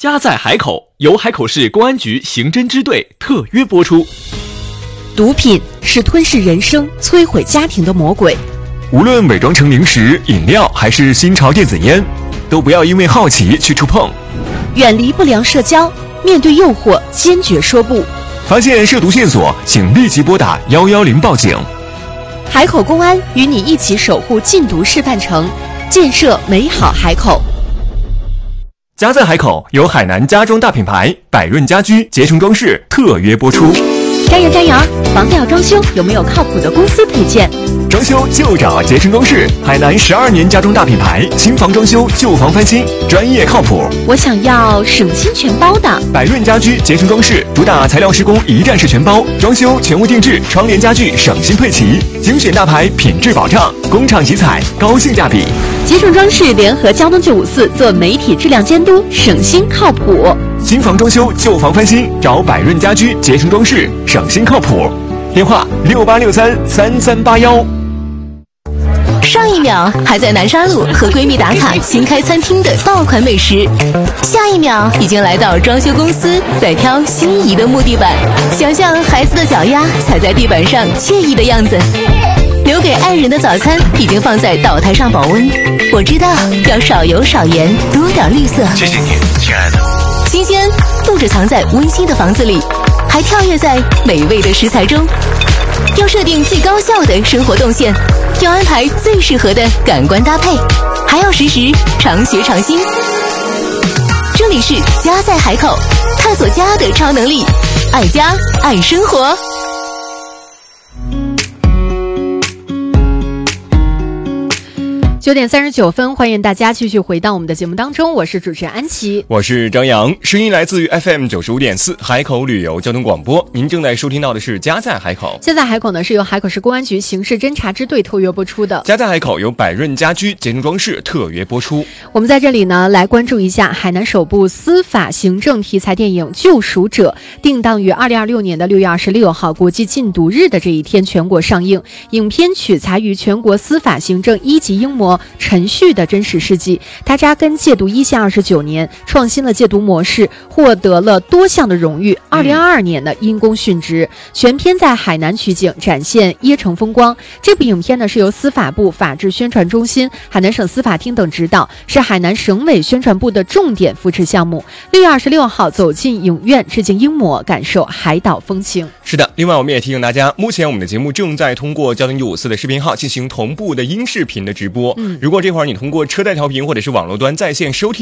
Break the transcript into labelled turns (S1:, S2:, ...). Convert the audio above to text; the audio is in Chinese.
S1: 家在海口，由海口市公安局刑侦支队特约播出。
S2: 毒品是吞噬人生、摧毁家庭的魔鬼。
S3: 无论伪装成零食、饮料还是新潮电子烟，都不要因为好奇去触碰。
S2: 远离不良社交，面对诱惑坚决说不。
S3: 发现涉毒线索，请立即拨打110报警。
S2: 海口公安与你一起守护禁毒示范城，建设美好海口。
S3: 家在海口由海南家装大品牌百润家居节成装饰特约播出。
S2: 张扬，房子要装修，有没有靠谱的公司推荐？
S3: 装修就找节成装饰，海南12年家装大品牌，新房装修、旧房翻新，专业靠谱。
S2: 我想要省心全包的。
S3: 百润家居节成装饰主打材料施工一站式全包，装修全屋定制，窗帘家具省心配齐，精选大牌品质保障，工厂集采，高性价比。
S2: 节成装饰联合交通954做媒体质量监督，省心靠谱。
S3: 新房装修、旧房翻新，找百润家居节成装饰，省心靠谱。电话68633381。
S4: 上一秒还在南沙路和闺蜜打卡新开餐厅的爆款美食，下一秒已经来到装修公司在挑心仪的木地板，想象孩子的脚丫踩在地板上惬意的样子。留给爱人的早餐已经放在岛台上保温，我知道要少油少盐，多点绿色。
S5: 谢谢你，亲爱的。
S4: 新鲜不只藏在温馨的房子里，还跳跃在美味的食材中。要设定最高效的生活动线，要安排最适合的感官搭配，还要时时常学常新。这里是家在海口，探索家的超能力，爱家爱生活。
S2: 9点39分，欢迎大家继续回到我们的节目当中，我是主持人安琪，
S3: 我是张扬，声音来自于 FM 95.4海口旅游交通广播。您正在收听到的是家在海口。
S2: 家在海口呢是由海口市公安局刑事侦查支队特约播出的。
S3: 家在海口由百润家居节成装饰特约播出。
S2: 我们在这里呢来关注一下海南首部司法行政题材电影《救赎者》定档于2026年的6月26号国际禁毒日的这一天全国上映。影片取材于全国司法行政1级英模陈旭的真实事迹，他扎根戒毒一线29年，创新了戒毒模式，获得了多项的荣誉。2022年呢因公殉职。全片在海南取景，展现椰城风光。这部影片呢是由司法部法制宣传中心、海南省司法厅等指导，是海南省委宣传部的重点扶持项目。6月26号走进影院，致敬英模，感受海岛风情。
S3: 是的，另外我们也提醒大家，目前我们的节目正在通过交通954的视频号进行同步的音视频的直播。如果这会儿你通过车载调频或者是网络端在线收听